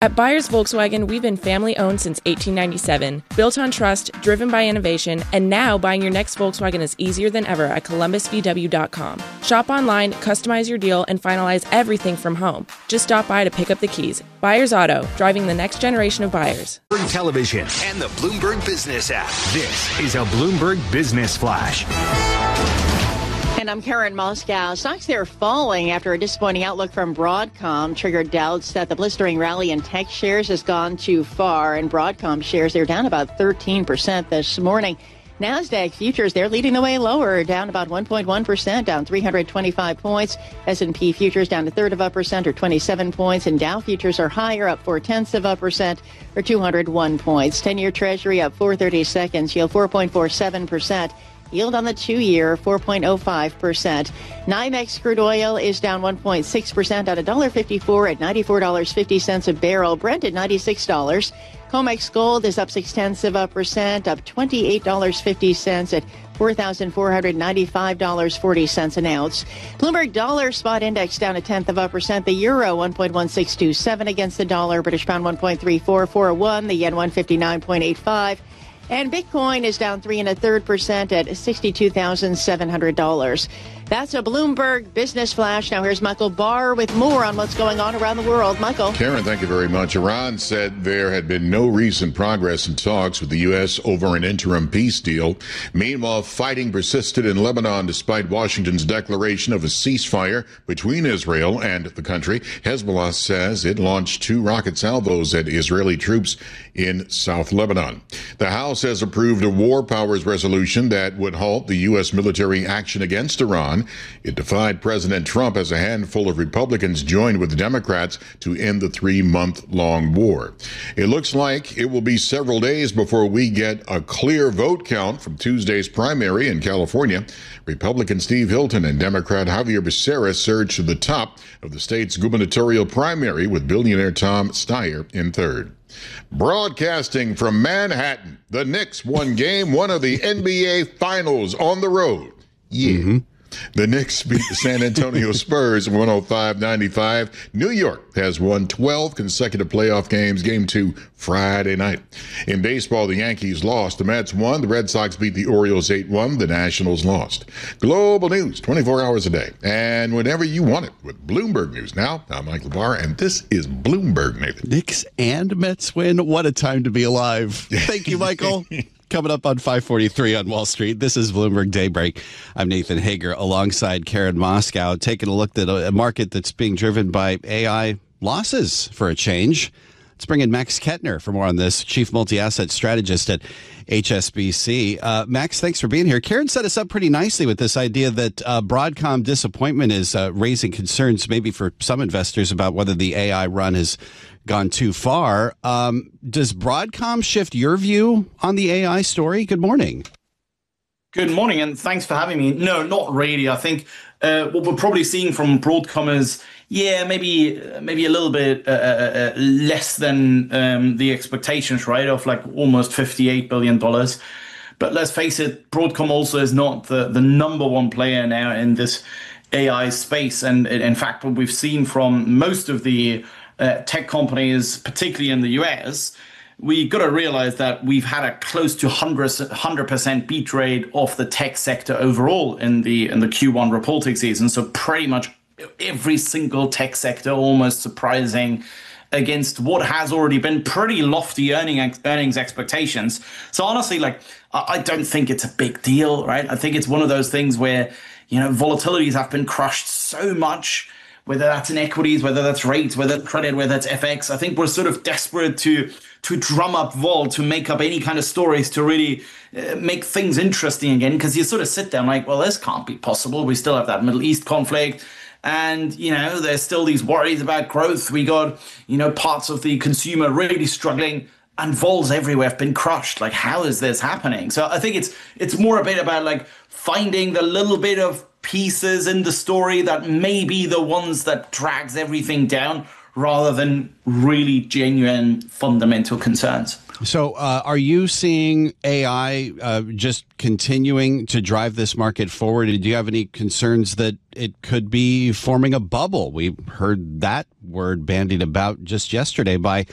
At Byers Volkswagen, we've been family-owned since 1897, built on trust, driven by innovation, and now buying your next Volkswagen is easier than ever at ColumbusVW.com. Shop online, customize your deal, and finalize everything from home. Just stop by to pick up the keys. Byers Auto, driving the next generation of buyers. Television and the Bloomberg Business app. This is a Bloomberg Business Flash. And I'm Karen Moscow. Stocks there falling after a disappointing outlook from Broadcom triggered doubts that the blistering rally in tech shares has gone too far. And Broadcom shares, they're down about 13% this morning. NASDAQ futures, they're leading the way lower, down about 1.1%, down 325 points. S&P futures down 1/3% or 27 points. And Dow futures are higher, up 0.4% or 201 points. 10-year Treasury up 4/32, yield 4.47%. Yield on the 2-year, 4.05%. NYMEX crude oil is down 1.6% at $1.54 at $94.50 a barrel. Brent at $96. COMEX gold is up 0.6%, up $28.50 at $4,495.40 an ounce. Bloomberg dollar spot index down 0.1%. The euro 1.1627 against the dollar. British pound 1.3441. The yen 159.85. And Bitcoin is down 3.33% at $62,700. That's a Bloomberg Business Flash. Now here's Michael Barr with more on what's going on around the world. Michael. Karen, thank you very much. Iran said there had been no recent progress in talks with the U.S. over an interim peace deal. Meanwhile, fighting persisted in Lebanon despite Washington's declaration of a ceasefire between Israel and the country. Hezbollah says it launched 2 rocket salvos at Israeli troops in South Lebanon. The House has approved a war powers resolution that would halt the U.S. military action against Iran. It defied President Trump as a handful of Republicans joined with Democrats to end the 3-month-long war. It looks like it will be several days before we get a clear vote count from Tuesday's primary in California. Republican Steve Hilton and Democrat Javier Becerra surged to the top of the state's gubernatorial primary with billionaire Tom Steyer in third. Broadcasting from Manhattan, the Knicks won Game 1 of the NBA Finals on the road. Yeah. The Knicks beat the San Antonio Spurs 105-95. New York has won 12 consecutive playoff games. Game 2 Friday night. In baseball, the Yankees lost. The Mets won. The Red Sox beat the Orioles 8-1. The Nationals lost. Global news, 24 hours a day. And whenever you want it with Bloomberg News. Now, I'm Michael Barr, and this is Bloomberg, Nathan. Knicks and Mets win. What a time to be alive. Thank you, Michael. Coming up on 543 on Wall Street, this is Bloomberg Daybreak. I'm Nathan Hager alongside Karen Moscow, taking a look at a market that's being driven by AI losses for a change. Let's bring in Max Kettner for more on this, Chief Multi-Asset Strategist at HSBC. Max, thanks for being here. Karen set us up pretty nicely with this idea that Broadcom disappointment is raising concerns maybe for some investors about whether the AI run has gone too far. Does Broadcom shift your view on the AI story? Good morning. Good morning, and thanks for having me. No, not really. I think what we're probably seeing from Broadcom is, maybe a little bit less than the expectations, right, of like almost $58 billion. But let's face it, Broadcom also is not the number one player now in this AI space. And in fact, what we've seen from most of the tech companies, particularly in the US, we got to realize that we've had a close to 100% beat rate of the tech sector overall in the Q1 reporting season. So pretty much every single tech sector almost surprising against what has already been pretty lofty earnings expectations. So honestly, I don't think it's a big deal, right? I think it's one of those things where, volatilities have been crushed so much, whether that's in equities, whether that's rates, whether it's credit, whether it's FX. I think we're sort of desperate to drum up vol, to make up any kind of stories to really make things interesting again, because you sort of sit there like, well, this can't be possible. We still have that Middle East conflict. And, there's still these worries about growth. We got, parts of the consumer really struggling, and vols everywhere have been crushed. Like, how is this happening? So I think it's more a bit about finding the little bit of pieces in the story that may be the ones that drags everything down, rather than really genuine fundamental concerns. So are you seeing AI just continuing to drive this market forward? Do you have any concerns that it could be forming a bubble? We heard that word bandied about just yesterday by